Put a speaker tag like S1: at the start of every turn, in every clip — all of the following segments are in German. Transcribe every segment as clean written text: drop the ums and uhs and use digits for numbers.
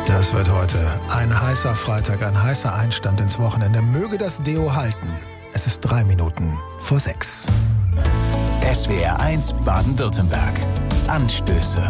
S1: Das wird heute ein heißer Freitag, ein heißer Einstand ins Wochenende. Möge das Deo halten. Es ist 3 Minuten vor 6.
S2: SWR 1 Baden-Württemberg. Anstöße.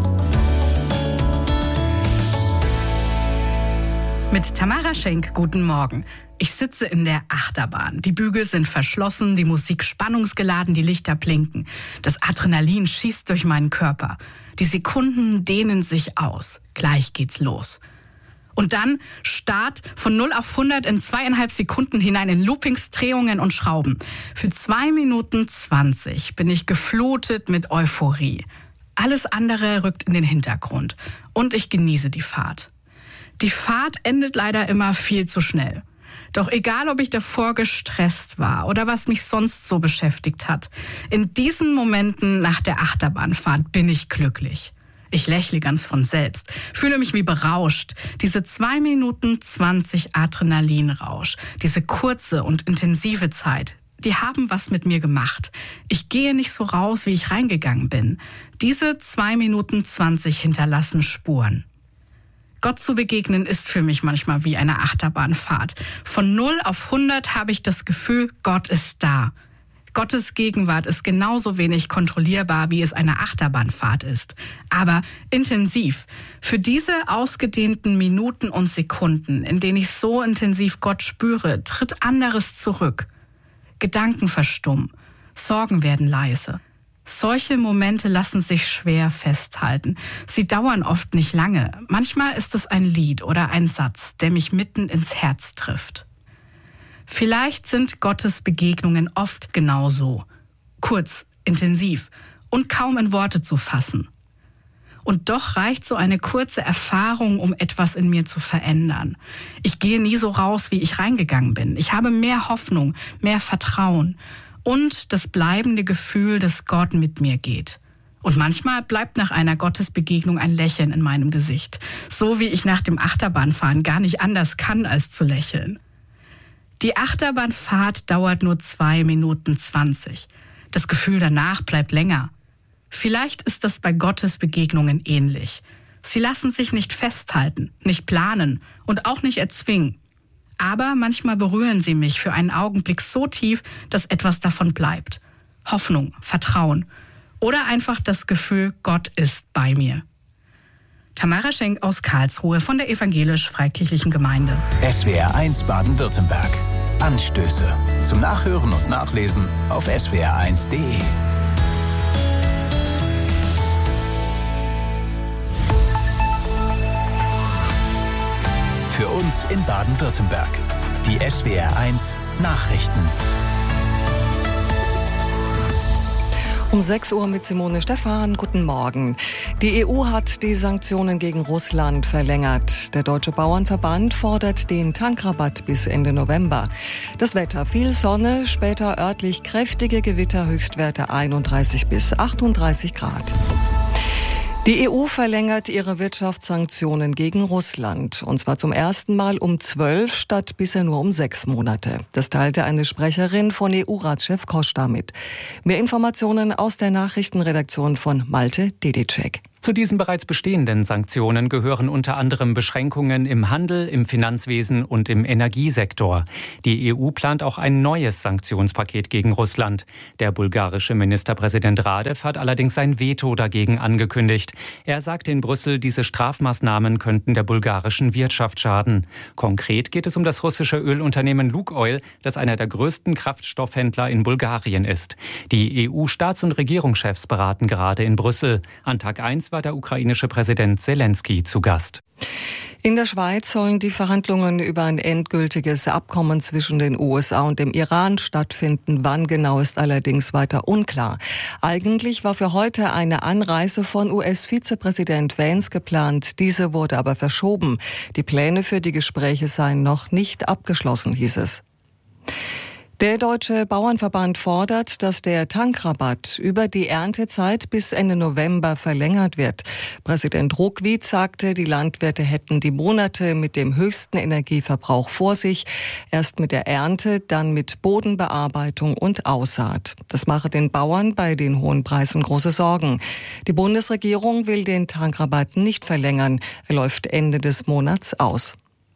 S3: Mit Tamara Schenk, guten Morgen. Ich sitze in der Achterbahn. Die Bügel sind verschlossen, die Musik spannungsgeladen, die Lichter blinken. Das Adrenalin schießt durch meinen Körper. Die Sekunden dehnen sich aus. Gleich geht's los. Und dann Start von 0 auf 100 in 2,5 Sekunden hinein in Loopings, Drehungen und Schrauben. Für 2 Minuten 20 bin ich geflutet mit Euphorie. Alles andere rückt in den Hintergrund. Und ich genieße die Fahrt. Die Fahrt endet leider immer viel zu schnell. Doch egal, ob ich davor gestresst war oder was mich sonst so beschäftigt hat, in diesen Momenten nach der Achterbahnfahrt bin ich glücklich. Ich lächle ganz von selbst, fühle mich wie berauscht. Diese 2 Minuten 20 Adrenalinrausch, diese kurze und intensive Zeit, die haben was mit mir gemacht. Ich gehe nicht so raus, wie ich reingegangen bin. Diese 2 Minuten 20 hinterlassen Spuren. Gott zu begegnen ist für mich manchmal wie eine Achterbahnfahrt. Von 0 auf 100 habe ich das Gefühl, Gott ist da. Gottes Gegenwart ist genauso wenig kontrollierbar, wie es eine Achterbahnfahrt ist. Aber intensiv. Für diese ausgedehnten Minuten und Sekunden, in denen ich so intensiv Gott spüre, tritt anderes zurück. Gedanken verstummen, Sorgen werden leise. Solche Momente lassen sich schwer festhalten. Sie dauern oft nicht lange. Manchmal ist es ein Lied oder ein Satz, der mich mitten ins Herz trifft. Vielleicht sind Gottes Begegnungen oft genauso. Kurz, intensiv und kaum in Worte zu fassen. Und doch reicht so eine kurze Erfahrung, um etwas in mir zu verändern. Ich gehe nie so raus, wie ich reingegangen bin. Ich habe mehr Hoffnung, mehr Vertrauen. Und das bleibende Gefühl, dass Gott mit mir geht. Und manchmal bleibt nach einer Gottesbegegnung ein Lächeln in meinem Gesicht. So wie ich nach dem Achterbahnfahren gar nicht anders kann, als zu lächeln. Die Achterbahnfahrt dauert nur 2 Minuten 20. Das Gefühl danach bleibt länger. Vielleicht ist das bei Gottesbegegnungen ähnlich. Sie lassen sich nicht festhalten, nicht planen und auch nicht erzwingen. Aber manchmal berühren sie mich für einen Augenblick so tief, dass etwas davon bleibt. Hoffnung, Vertrauen oder einfach das Gefühl, Gott ist bei mir. Tamara Schenk aus Karlsruhe von der Evangelisch-Freikirchlichen Gemeinde.
S2: SWR 1 Baden-Württemberg. Anstöße. Zum Nachhören und Nachlesen auf swr1.de. Für uns in Baden-Württemberg. Die SWR 1 Nachrichten.
S4: Um 6 Uhr mit Simone Stephan. Guten Morgen. Die EU hat die Sanktionen gegen Russland verlängert. Der Deutsche Bauernverband fordert den Tankrabatt bis Ende November. Das Wetter: viel Sonne, später örtlich kräftige Gewitter, Höchstwerte 31 bis 38 Grad. Die EU verlängert ihre Wirtschaftssanktionen gegen Russland. Und zwar zum ersten Mal um 12 statt bisher nur um 6 Monate. Das teilte eine Sprecherin von EU-Ratschef Costa mit. Mehr Informationen aus der Nachrichtenredaktion von Malte Dedicek.
S5: Zu diesen bereits bestehenden Sanktionen gehören unter anderem Beschränkungen im Handel, im Finanzwesen und im Energiesektor. Die EU plant auch ein neues Sanktionspaket gegen Russland. Der bulgarische Ministerpräsident Radev hat allerdings sein Veto dagegen angekündigt. Er sagte in Brüssel, diese Strafmaßnahmen könnten der bulgarischen Wirtschaft schaden. Konkret geht es um das russische Ölunternehmen Lukoil, das einer der größten Kraftstoffhändler in Bulgarien ist. Die EU-Staats- und Regierungschefs beraten gerade in Brüssel. An Tag 1 war der ukrainische Präsident Selenskyj zu Gast.
S4: In der Schweiz sollen die Verhandlungen über ein endgültiges Abkommen zwischen den USA und dem Iran stattfinden. Wann genau ist allerdings weiter unklar. Eigentlich war für heute eine Anreise von US-Vizepräsident Vance geplant. Diese wurde aber verschoben. Die Pläne für die Gespräche seien noch nicht abgeschlossen, hieß es. Der Deutsche Bauernverband fordert, dass der Tankrabatt über die Erntezeit bis Ende November verlängert wird. Präsident Ruckwied sagte, die Landwirte hätten die Monate mit dem höchsten Energieverbrauch vor sich. Erst mit der Ernte, dann mit Bodenbearbeitung und Aussaat. Das mache den Bauern bei den hohen Preisen große Sorgen. Die Bundesregierung will den Tankrabatt nicht verlängern. Er läuft Ende des Monats aus.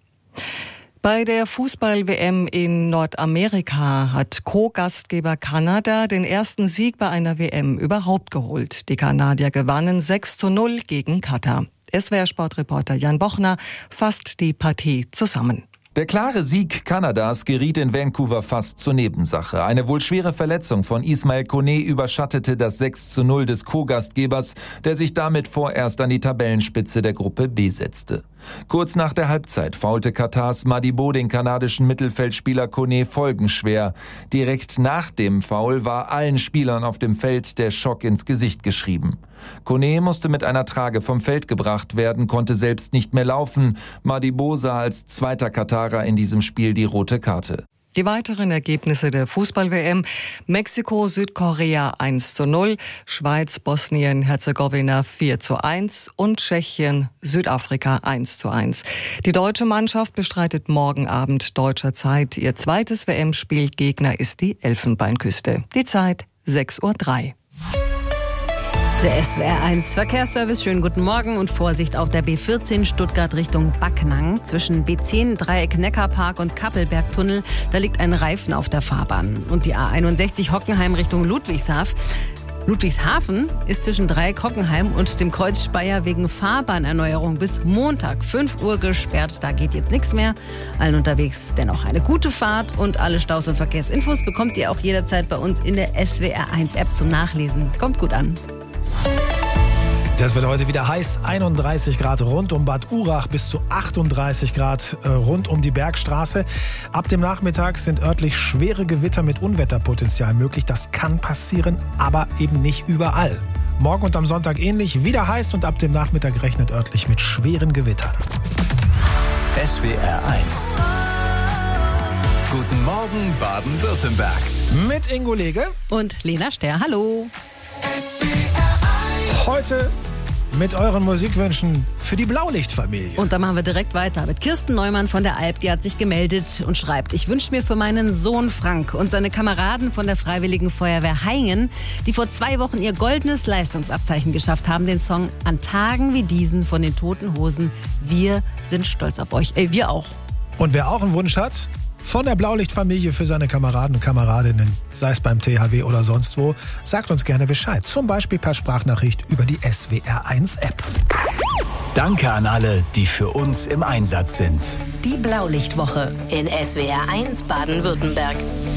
S4: Bei der Fußball-WM in Nordamerika hat Co-Gastgeber Kanada den ersten Sieg bei einer WM überhaupt geholt. Die Kanadier gewannen 6:0 gegen Katar. SWR-Sportreporter Jan Bochner fasst die Partie zusammen.
S6: Der klare Sieg Kanadas geriet in Vancouver fast zur Nebensache. Eine wohl schwere Verletzung von Ismail Koné überschattete das 6:0 des Co-Gastgebers, der sich damit vorerst an die Tabellenspitze der Gruppe B setzte. Kurz nach der Halbzeit faulte Katars Madibo den kanadischen Mittelfeldspieler Koné folgenschwer. Direkt nach dem Foul war allen Spielern auf dem Feld der Schock ins Gesicht geschrieben. Koné musste mit einer Trage vom Feld gebracht werden, konnte selbst nicht mehr laufen. Madibo sah als zweiter Katarer in diesem Spiel die rote Karte.
S4: Die weiteren Ergebnisse der Fußball-WM: Mexiko, Südkorea 1:0, Schweiz, Bosnien, Herzegowina 4:1 und Tschechien, Südafrika 1:1. Die deutsche Mannschaft bestreitet morgen Abend deutscher Zeit ihr zweites WM-Spiel. Gegner ist die Elfenbeinküste. Die Zeit 6:03 Uhr.
S7: Der SWR1 Verkehrsservice, schönen guten Morgen und Vorsicht auf der B14 Stuttgart Richtung Backnang. Zwischen B10 Dreieck Neckarpark und Kappelbergtunnel, da liegt ein Reifen auf der Fahrbahn. Und die A61 Hockenheim Richtung Ludwigshafen ist zwischen Dreieck Hockenheim und dem Kreuz Speyer wegen Fahrbahnerneuerung bis Montag 5 Uhr gesperrt. Da geht jetzt nichts mehr. Allen unterwegs dennoch eine gute Fahrt und alle Staus- und Verkehrsinfos bekommt ihr auch jederzeit bei uns in der SWR1-App zum Nachlesen. Kommt gut an.
S1: Das wird heute wieder heiß, 31 Grad rund um Bad Urach, bis zu 38 Grad rund um die Bergstraße. Ab dem Nachmittag sind örtlich schwere Gewitter mit Unwetterpotenzial möglich. Das kann passieren, aber eben nicht überall. Morgen und am Sonntag ähnlich, wieder heiß und ab dem Nachmittag rechnet örtlich mit schweren Gewittern.
S2: SWR1. Guten Morgen, Baden-Württemberg.
S1: Mit Ingo Lege
S7: Und Lena Sterr, hallo.
S1: Heute mit euren Musikwünschen für die Blaulichtfamilie.
S7: Und da machen wir direkt weiter mit Kirsten Neumann von der Alp. Die hat sich gemeldet und schreibt: Ich wünsche mir für meinen Sohn Frank und seine Kameraden von der Freiwilligen Feuerwehr Haingen, die vor 2 Wochen ihr goldenes Leistungsabzeichen geschafft haben, den Song An Tagen wie diesen von den Toten Hosen. Wir sind stolz auf euch. Wir auch.
S1: Und wer auch einen Wunsch hat, von der Blaulichtfamilie für seine Kameraden und Kameradinnen, sei es beim THW oder sonst wo, sagt uns gerne Bescheid. Zum Beispiel per Sprachnachricht über die SWR1-App.
S2: Danke an alle, die für uns im Einsatz sind.
S8: Die Blaulichtwoche in SWR1 Baden-Württemberg.